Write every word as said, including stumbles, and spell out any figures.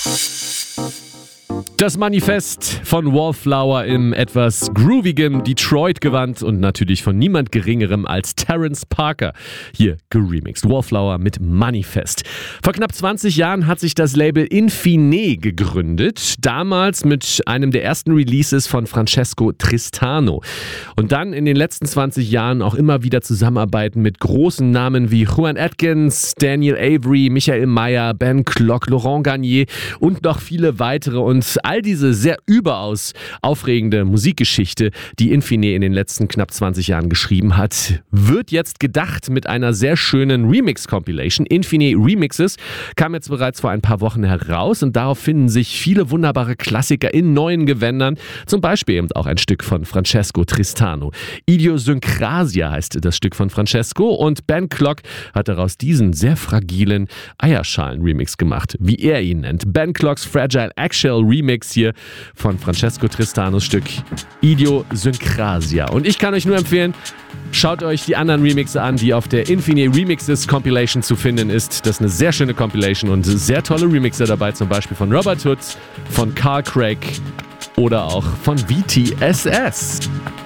Das Manifest von Wallflower im etwas groovigem Detroit-Gewand und natürlich von niemand Geringerem als Terence Parker. Hier geremixed. Wallflower mit Manifest. Vor knapp zwanzig Jahren hat sich das Label Infine gegründet. Damals mit einem der ersten Releases von Francesco Tristano. Und dann in den letzten zwanzig Jahren auch immer wieder Zusammenarbeiten mit großen Namen wie Juan Atkins, Daniel Avery, Michael Mayer, Ben Klock, Laurent Garnier und noch viele weitere. Und all diese sehr überaus aufregende Musikgeschichte, die Infine in den letzten knapp zwanzig Jahren geschrieben hat, wird jetzt gedacht mit einer sehr schönen Remix-Compilation. Infine Remixes kam jetzt bereits vor ein paar Wochen heraus und darauf finden sich viele wunderbare Klassiker in neuen Gewändern. Zum Beispiel eben auch ein Stück von Francesco Tristano. Idiosynkrasia heißt das Stück von Francesco und Ben Klock hat daraus diesen sehr fragilen Eierschalen-Remix gemacht, wie er ihn nennt. Ben Klocks Fragile Eggshell Remix hier von Francesco Tristanos Stück Idiosynkrasia. Und ich kann euch nur empfehlen, schaut euch die anderen Remixe an, die auf der Infine Remixes Compilation zu finden ist. Das ist eine sehr schöne Compilation und sehr tolle Remixer dabei, zum Beispiel von Robert Hood, von Carl Craig oder auch von V T S S.